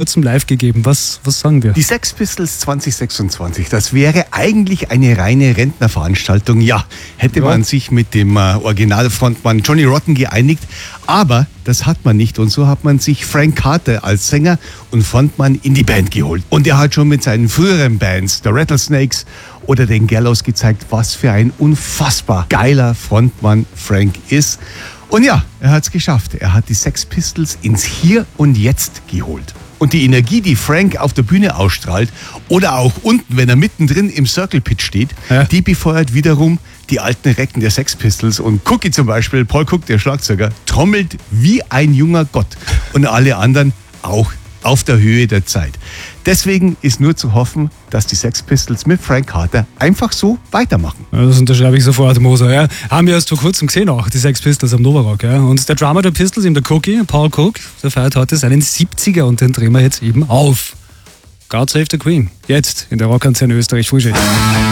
kurzem live gegeben. Was sagen wir? Die Sex Pistols 2026, das wäre eigentlich eine reine Rentnerveranstaltung. Ja, hätte man sich mit dem Originalfrontmann Johnny Rotten geeinigt, aber das hat man nicht und so hat man sich Frank Carter als Sänger und Frontmann in die Band geholt. Und er hat schon mit seinen früheren Bands, der Rattlesnakes oder den Gallows, gezeigt, was für ein unfassbar geiler Frontmann Frank ist. Und ja, er hat es geschafft. Er hat die Sex Pistols ins Hier und Jetzt geholt. Und die Energie, die Frank auf der Bühne ausstrahlt oder auch unten, wenn er mittendrin im Circle Pit steht, die befeuert wiederum die alten Recken der Sex Pistols. Und Cookie zum Beispiel, Paul Cook, der Schlagzeuger, trommelt wie ein junger Gott. Und alle anderen auch auf der Höhe der Zeit. Deswegen ist nur zu hoffen, dass die Sex Pistols mit Frank Carter einfach so weitermachen. Ja, das unterschreibe ich sofort, Moser. Ja. Haben wir erst vor kurzem gesehen auch, die Sex Pistols am Novarock. Ja. Und der Drummer der Pistols, eben der Cookie, Paul Cook, der feiert heute seinen 70er und den drehen wir jetzt eben auf. God Save the Queen. Jetzt in der Rockantenne Österreich Frühschicht.